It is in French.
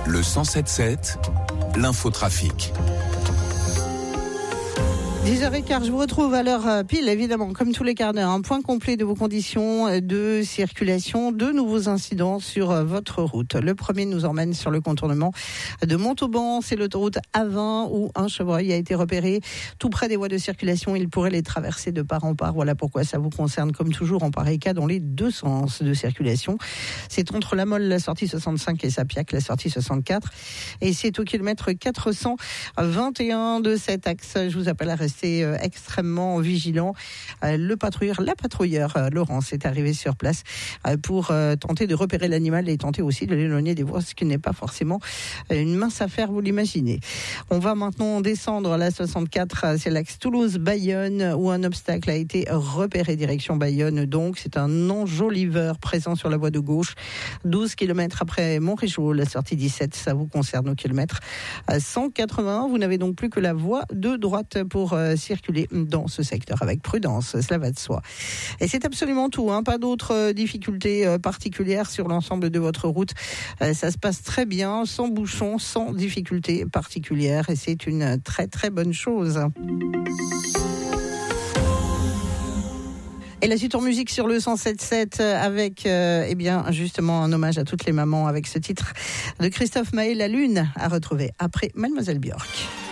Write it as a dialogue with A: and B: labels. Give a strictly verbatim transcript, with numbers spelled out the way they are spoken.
A: Le cent sept sept, l'infotrafic.
B: dix heures quinze, je vous retrouve à l'heure pile, évidemment, comme tous les quarts d'heure. Un point complet de vos conditions de circulation, de nouveaux incidents sur votre route. Le premier nous emmène sur le contournement de Montauban. C'est l'autoroute A vingt où un chevreuil a été repéré tout près des voies de circulation. Il pourrait les traverser de part en part. Voilà pourquoi ça vous concerne, comme toujours, en pareil cas, dans les deux sens de circulation. C'est entre la Mole, la sortie soixante-cinq, et Sapiac, la sortie soixante-quatre. Et c'est au kilomètre quatre cent vingt et un de cet axe. Je vous appelle à rester extrêmement vigilant. Le patrouilleur, la patrouilleure Laurence est arrivée sur place pour tenter de repérer l'animal et tenter aussi de l'éloigner des voies, ce qui n'est pas forcément une mince affaire, vous l'imaginez. On va maintenant descendre la soixante-quatre, c'est l'axe Toulouse-Bayonne où un obstacle a été repéré direction Bayonne. Donc c'est un enjoliveur présent sur la voie de gauche, douze kilomètres après Montréchaud, la sortie dix-sept, ça vous concerne au kilomètre cent quatre-vingts. Vous n'avez donc plus que la voie de droite pour circuler dans ce secteur avec prudence, cela va de soi. Et c'est absolument tout, hein, pas d'autres difficultés particulières sur l'ensemble de votre route. Ça se passe très bien, sans bouchons, sans difficultés particulières, et c'est une très très bonne chose. Et la suite en musique sur le cent sept sept avec euh, eh bien justement un hommage à toutes les mamans avec ce titre de Christophe Maé, La Lune, à retrouver après Mademoiselle Björk.